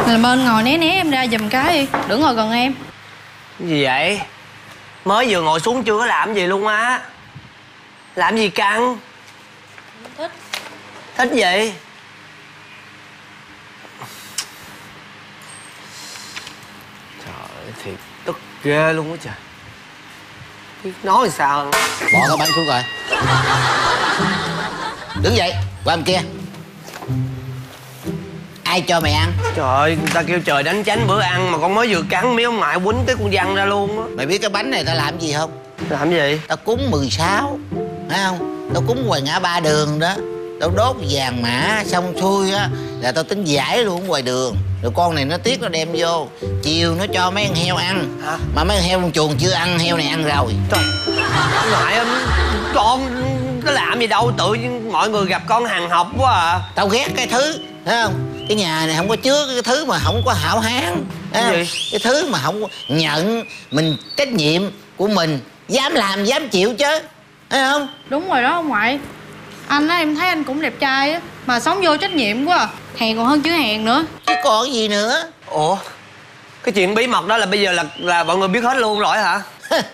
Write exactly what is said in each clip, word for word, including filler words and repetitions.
Làm ơn ngồi né né em ra giùm cái đi, đừng ngồi gần em. Gì vậy? Mới vừa ngồi xuống chưa có làm gì luôn á. Làm gì căng? Thích. Thích gì? Trời ơi, thiệt tức ghê luôn á trời. Biết nói thì sao? Bỏ cái bánh xuống coi. Đứng dậy, qua bên kia. Ai cho mày ăn? Trời ơi, người ta kêu trời đánh chánh bữa ăn mà con mới vừa cắn mấy ông ngoại quýnh cái con văng ra luôn á. Mày biết cái bánh này tao làm gì không? Làm gì? Tao cúng mười sáu, thấy không? Tao cúng ngoài ngã ba đường đó. Tao đốt vàng mã xong xuôi á là tao tính giải luôn ngoài đường. Rồi con này nó tiếc nó đem vô. Chiều nó cho mấy con heo ăn. Hả? Mà mấy con heo trong chuồng chưa ăn, heo này ăn rồi. Trời, ngoại ơi, con có làm gì đâu, tự nhiên mọi người gặp con hàng học quá à. Tao ghét cái thứ, thấy không? Cái nhà này không có chứa cái thứ mà không có hảo hán. Cái gì? Cái thứ mà không nhận mình trách nhiệm của mình, dám làm dám chịu chứ, thấy không? Đúng rồi đó ông ngoại. Anh á, em thấy anh cũng đẹp trai á, mà sống vô trách nhiệm quá à. Hèn còn hơn chữ hèn nữa. Chứ còn gì nữa. Ủa, cái chuyện bí mật đó là bây giờ là là mọi người biết hết luôn rồi hả?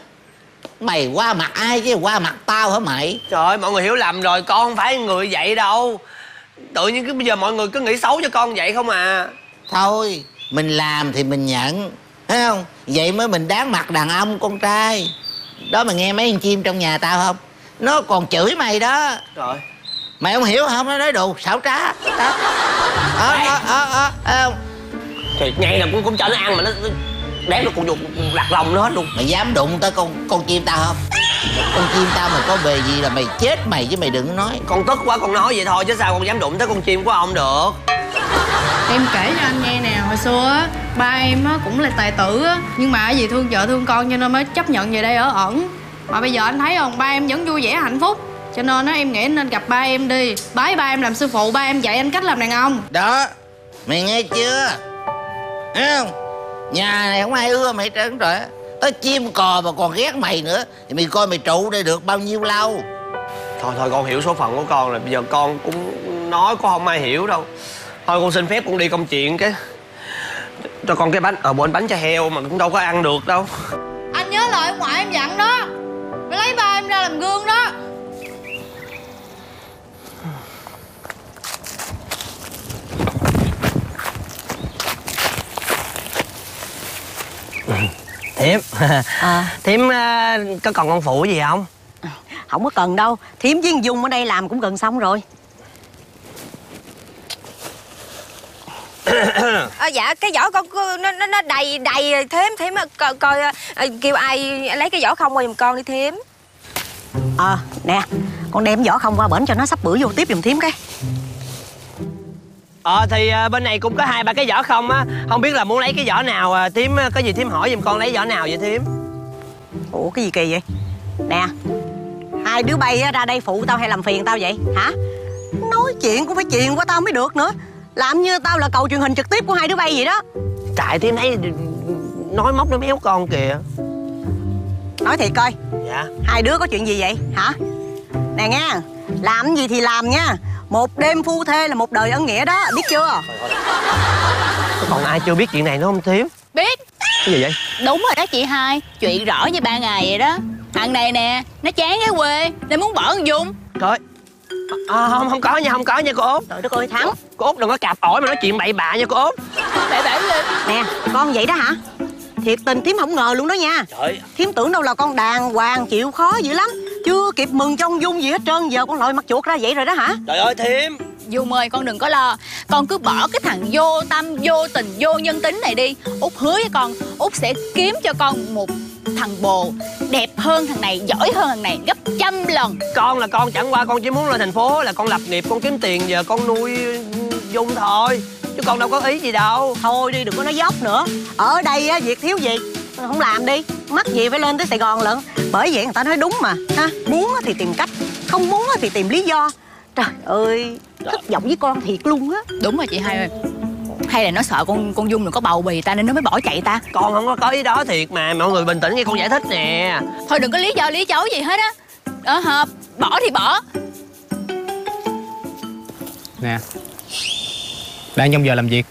Mày qua mặt ai chứ qua mặt tao hả mày? Trời ơi, mọi người hiểu lầm rồi, con không phải người vậy đâu. Tự nhiên cái bây giờ mọi người cứ nghĩ xấu cho con vậy không à. Thôi, mình làm thì mình nhận, thấy không? Vậy mới mình đáng mặt đàn ông con trai. Đó mày nghe mấy con chim trong nhà tao không? Nó còn chửi mày đó. Trời. Mày không hiểu không? Nó nói đồ xảo trá đó. Ờ, ờ, ờ, ờ, ờ. Thì ngày nào cũng cũng cho nó ăn mà nó đéo nó còn dùng lặt lòng nó hết luôn. Mày dám đụng tới con con chim tao không? Con chim tao mà có bề gì là mày chết mày chứ mày đừng nói. Con tức quá con nói vậy thôi chứ sao con dám đụng tới con chim của ông được. Em kể cho anh nghe nè, hồi xưa á, ba em á cũng là tài tử á, nhưng mà vì thương vợ thương con cho nên mới chấp nhận về đây ở ẩn. Mà bây giờ anh thấy không, ba em vẫn vui vẻ hạnh phúc. Cho nên á em nghĩ nên gặp ba em đi, bái ba em làm sư phụ, ba em dạy anh cách làm đàn ông. Đó, mày nghe chưa? Thấy không? Nhà này không ai ưa mày trơn rồi. Tới chim cò mà còn ghét mày nữa thì mày coi mày trụ đây được bao nhiêu lâu. Thôi thôi con hiểu số phận của con rồi, bây giờ con cũng nói có không ai hiểu đâu. Thôi con xin phép con đi công chuyện cái cho con cái bánh ở bên bánh cho heo mà cũng đâu có ăn được đâu. Anh nhớ lời ông ngoại em dặn đó, phải lấy ba em ra làm gương đó. Thiếm À. Thiếm uh, có còn con phụ gì không? Không có cần đâu. Thiếm với Dung ở đây làm cũng gần xong rồi. À, dạ cái vỏ con nó nó nó đầy đầy Thím Thím coi, coi à, kêu ai lấy cái vỏ không qua giùm con đi Thím. Ờ à, nè, con đem vỏ không qua bển cho nó sắp bữa vô tiếp giùm Thiếm cái. Ờ thì uh, bên này cũng có hai ba cái vỏ không á. Không biết là muốn lấy cái vỏ nào. uh, Thiếm uh, có gì Thiếm hỏi giùm con lấy vỏ nào vậy Thiếm? Ủa cái gì kỳ vậy? Nè, hai đứa bay ra đây phụ tao hay làm phiền tao vậy hả? Nói chuyện cũng phải chuyện qua tao mới được nữa. Làm như tao là cầu truyền hình trực tiếp của hai đứa bay vậy đó. Tại Thiếm thấy nói móc nói méo con kìa. Nói thiệt coi. Dạ. Hai đứa có chuyện gì vậy hả? Nè nghe, làm gì thì làm nha. Một đêm phu thê là một đời ân nghĩa đó, biết chưa? Còn ai chưa biết chuyện này nữa không Thiếm? Biết. Cái gì vậy? Đúng rồi đó chị hai. Chuyện rõ như ba ngày vậy đó. Thằng này nè, nó chán cái quê nên muốn bỏ con Dung. Trời. À, không không có nha, không có nha cô Út. Trời đất ơi Thắng. Cô Út đừng có cạp ổi mà nói chuyện bậy bạ nha cô Út. Bậy bạ lên. Nè, con vậy đó hả? Thiệt tình Thiếm không ngờ luôn đó nha. Trời. Thiếm tưởng đâu là con đàng hoàng chịu khó dữ lắm. Chưa kịp mừng cho ông Dung gì hết trơn, giờ con lội mặt chuột ra vậy rồi đó hả? Trời ơi Thiếm. Dung ơi con đừng có lo. Con cứ bỏ cái thằng vô tâm, vô tình, vô nhân tính này đi. Út hứa với con, Út sẽ kiếm cho con một thằng bồ đẹp hơn thằng này, giỏi hơn thằng này gấp trăm lần. Con là con, chẳng qua con chỉ muốn lên thành phố là con lập nghiệp, con kiếm tiền, giờ con nuôi Dung thôi. Chứ con đâu có ý gì đâu. Thôi đi đừng có nói dốc nữa. Ở đây á, việc thiếu gì không làm đi. Mắc gì phải lên tới Sài Gòn lận. Bởi vậy người ta nói đúng mà ha. Muốn thì tìm cách, không muốn thì tìm lý do. Trời ơi, thất vọng với con thiệt luôn á. Đúng rồi chị hai ơi. Hay là nó sợ con con Dung đừng có bầu bì ta nên nó mới bỏ chạy ta. Con không có có ý đó thiệt mà. Mọi người bình tĩnh nghe con giải thích nè. Thôi đừng có lý do lý chối gì hết á. Ờ hợp, bỏ thì bỏ. Nè, đang trong giờ làm việc,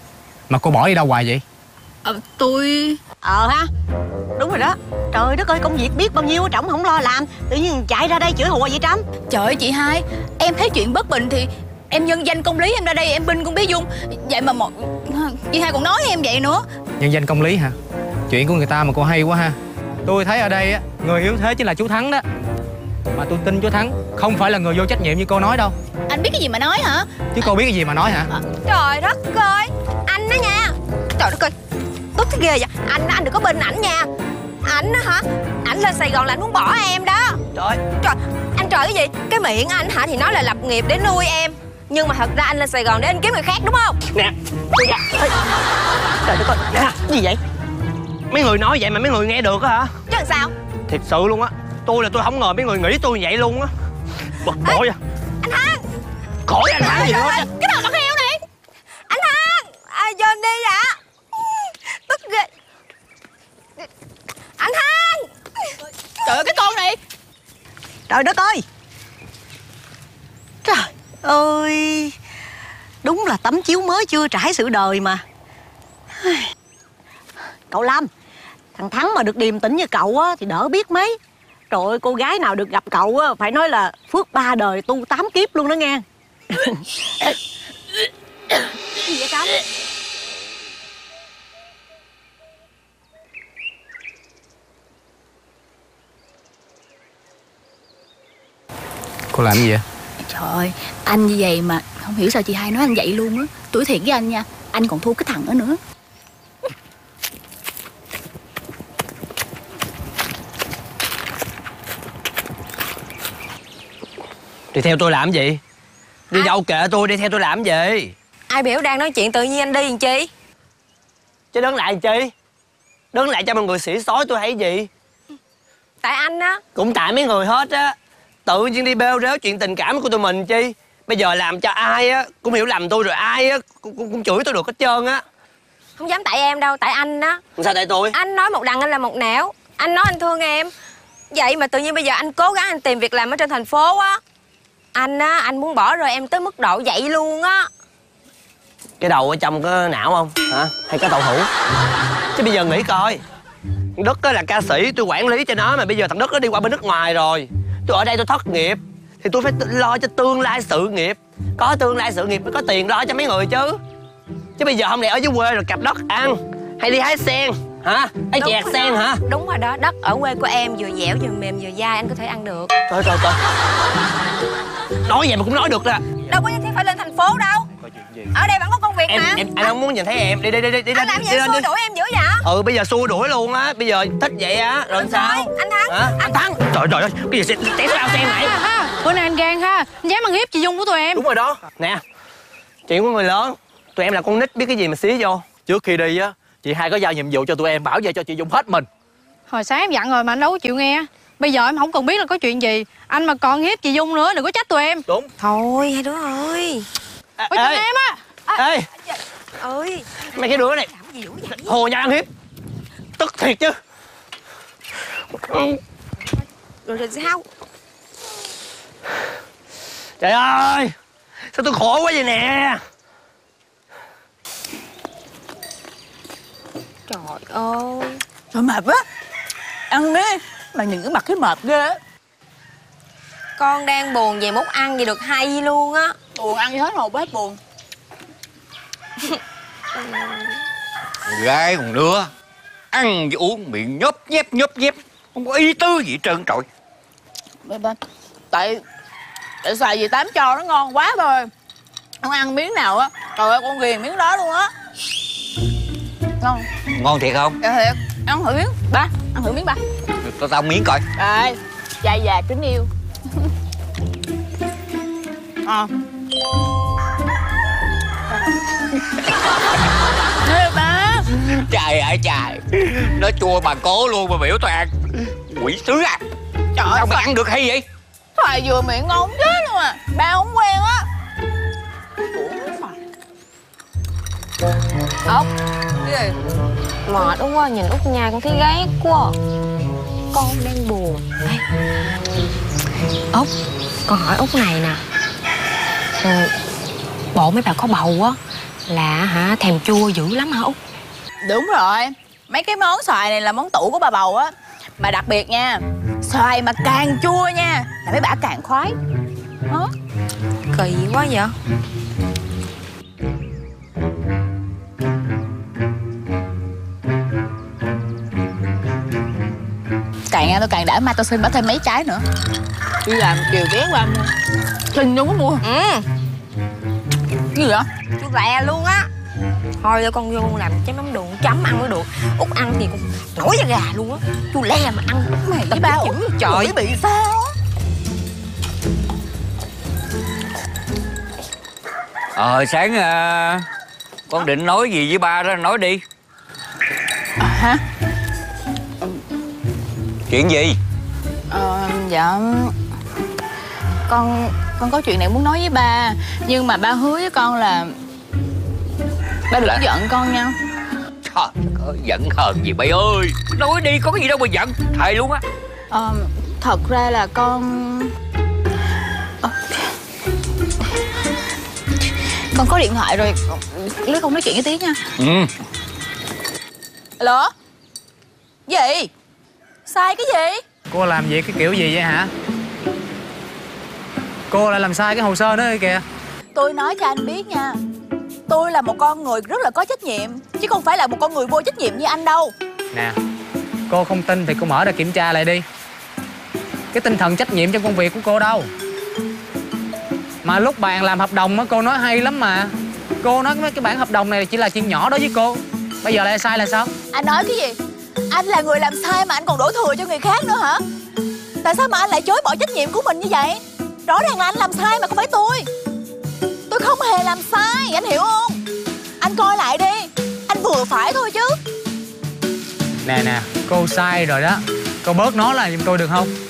Mà cô bỏ đi đâu hoài vậy? Ờ, tôi... Ờ ha, đúng rồi đó. Trời đất ơi, công việc biết bao nhiêu Trẫm không lo làm, tự nhiên chạy ra đây chửi hùa vậy Trâm? Trời ơi chị hai, em thấy chuyện bất bình thì em nhân danh công lý em ra đây em binh con Bí Dung. Vậy mà một chị hai còn nói em vậy nữa. Nhân danh công lý hả? Chuyện của người ta mà cô hay quá ha. Tôi thấy ở đây á, người yếu thế chính là chú Thắng đó. Mà tôi tin chú Thắng không phải là người vô trách nhiệm như cô nói đâu. Anh biết cái gì mà nói hả? Chứ cô biết cái gì mà nói hả? Trời đất ơi, anh đó nha. Trời đất ơi, tức thế ghê vậy. Anh anh đừng có bên ảnh nha. Ảnh á hả? Ảnh lên Sài Gòn là anh muốn bỏ em đó. Trời. Trời, anh trời cái gì? Cái miệng anh hả thì nói là lập nghiệp để nuôi em, nhưng mà thật ra anh lên Sài Gòn để anh kiếm người khác đúng không? Nè. Trời đất ơi, Nè. gì vậy? Mấy người nói vậy mà mấy người nghe được á hả? Chứ làm sao? Thiệt sự luôn á. Tôi là tôi không ngờ mấy người nghĩ tôi vậy luôn á. Bực bội à. Anh Thắng. Khỏi anh Thắng gì hết á. Cái đồ con heo này. Anh Thắng. À, Johnny ạ. Tức ghê. Anh Thắng. Trời ơi cái con này. Trời đất ơi. Trời ơi, đúng là tấm chiếu mới chưa trải sự đời mà. Cậu Lâm, thằng Thắng mà được điềm tĩnh như cậu á thì đỡ biết mấy. Trời ơi, cô gái nào được gặp cậu á phải nói là phước ba đời tu tám kiếp luôn đó nghe. Gì vậy Trâm? Cô làm gì vậy? Trời ơi, anh như vậy mà không hiểu sao chị hai nói anh vậy luôn á. Tuổi thiệt với anh nha, anh còn thua cái thằng đó nữa. Đi theo tôi làm gì? Đi đâu kệ tôi, đi theo tôi làm gì? Ai biểu đang nói chuyện tự nhiên anh đi làm chi? Chứ đứng lại làm chi? Đứng lại cho mọi người xỉ xói tôi hay gì? Tại anh á. Cũng tại mấy người hết á. Tự nhiên đi bêu rếu chuyện tình cảm của tụi mình chi. Bây giờ làm cho ai á cũng hiểu lầm tôi, rồi ai á cũng, cũng, cũng chửi tôi được hết trơn á. Không dám tại em đâu, tại anh á. Sao tại tôi? Anh nói một đằng anh là một nẻo. Anh nói anh thương em, vậy mà tự nhiên bây giờ anh cố gắng anh tìm việc làm ở trên thành phố á. Anh á, anh muốn bỏ rơi em tới mức độ vậy luôn á. Cái đầu ở trong có não không? Hả? Hay có tàu hũ? Chứ bây giờ nghĩ coi. Đức á là ca sĩ, tôi quản lý cho nó. Mà bây giờ thằng Đức nó đi qua bên nước ngoài rồi. Tôi ở đây tôi thất nghiệp thì tôi phải lo cho tương lai sự nghiệp. Có tương lai sự nghiệp mới có tiền lo cho mấy người chứ. Chứ bây giờ không lẽ ở dưới quê rồi cặp đất ăn, hay đi hái sen hả? Hái chẹt sen đó. hả? Đúng rồi đó, đất ở quê của em vừa dẻo vừa mềm vừa dai, anh có thể ăn được. Trời trời trời. Nói vậy mà cũng nói được ra. Đâu có nhất thiết phải lên thành phố đâu. Ở đây vẫn có công việc Em, mà. em, anh không muốn nhìn thấy em. Đi đi đi đi đi. Anh làm gì đi, xua đi. đuổi em dữ vậy? Ừ bây giờ xua đuổi luôn á. Bây giờ thích vậy á. Rồi Được sao? rồi, anh Thắng. Hả? Anh Thắng. Trời trời ơi. Cái gì té sao sen này? Ha, bữa nay anh gan ha, anh dám ăn hiếp chị Dung của tụi em. Đúng rồi đó. Nè, chuyện của người lớn. Tụi em là con nít biết cái gì mà xí vô. Trước khi đi á, chị hai có giao nhiệm vụ cho tụi em bảo vệ cho chị Dung hết mình. Hồi sáng em dặn rồi mà anh đâu có chịu nghe. Bây giờ em không cần biết là có chuyện gì. Anh mà còn hiếp chị Dung nữa đừng có trách tụi em. Đúng. Thôi hai đứa ơi. À, Ôi tụi em á. Ê, Ơi, mấy cái đứa này làm gì dữ vậy? hồ nhau ăn hiếp. Tức thiệt chứ. Rồi rồi sao? Trời ơi, sao tôi khổ quá vậy nè. Trời ơi. Trời mệt quá. Ăn đi. Mà nhìn cái mặt cái mệt ghê á. Con đang buồn về múc ăn gì được hay luôn á. Buồn ăn gì hết hồn hết buồn. Gái còn nữa, ăn với uống miệng nhóp nhép nhóp nhép, không có ý tứ gì hết trơn trọi. Tại Tại xài gì tám cho nó ngon quá thôi. Không ăn miếng nào á. Trời ơi con ghiền miếng đó luôn á. Ngon. Ngon thiệt không? Dạ thiệt. Ăn thử miếng ba. Ăn thử miếng ba. Tao tao miếng coi. Rồi. Trai già kính yêu. À. Ê ba. Trời ơi trời, nó chua bà cố luôn mà biểu tao ăn. Quỷ sứ à. Trời ơi sao mày ăn được hay vậy? Xoài vừa miệng ngon chết luôn à. Ba không quen á. Ốc. Cái gì? Mệt đúng quá, nhìn Út Nha con thấy ghét quá. Con đang buồn. Ê. Út, con hỏi Út này nè. Ừ, bộ mấy bà có bầu á, Là hả, thèm chua dữ lắm hả Út? Đúng rồi, mấy cái món xoài này là món tủ của bà bầu á. Mà đặc biệt nha, xoài mà càng chua nha là mấy bả càng khoái. Đó. Kỳ quá vậy. Càng ăn tôi càng đã, mai tôi xin bả thêm mấy trái nữa. Đi làm chiều ghé qua mua. Xin đúng có mua. Ừ. Cái gì vậy? Chua rè luôn á. Thôi để con vô con làm chấm mắm đường chấm ăn mới được. Út ăn thì cũng nổi da gà luôn á. Chua le mà ăn Mày với ba Út trời bị sao á. Ờ sáng à, con định nói gì với ba đó, nói đi. À, hả? Chuyện gì? Ờ, dạ Con con có chuyện này muốn nói với ba. Nhưng mà ba hứa với con là ba đừng Là... giận con nha. Trời ơi, giận hờn gì bay ơi. Nói đi, có cái gì đâu mà giận. Thầy luôn á. Ờ, thật ra là con... Ờ, con có điện thoại rồi. Lấy con nói chuyện với tí nha. Ừ. Alo? Gì? Sai cái gì? Cô làm việc cái kiểu gì vậy hả? Cô lại làm sai cái hồ sơ đó kìa. Tôi nói cho anh biết nha, tôi là một con người rất là có trách nhiệm, chứ không phải là một con người vô trách nhiệm như anh đâu. Nè, cô không tin thì cô mở ra kiểm tra lại đi. Cái tinh thần trách nhiệm trong công việc của cô đâu. Mà lúc bạn làm hợp đồng á, cô nói hay lắm mà. Cô nói mấy cái bản hợp đồng này chỉ là chuyện nhỏ đối với cô. Bây giờ lại sai là sao? Anh nói cái gì? Anh là người làm sai mà anh còn đổ thừa cho người khác nữa hả? Tại sao mà anh lại chối bỏ trách nhiệm của mình như vậy? Rõ ràng là anh làm sai mà không phải tôi. Tôi không hề làm sai, anh hiểu không? Anh coi lại đi, anh vừa phải thôi chứ. Nè nè, cô sai rồi đó. Cô bớt nói lại giùm tôi được không?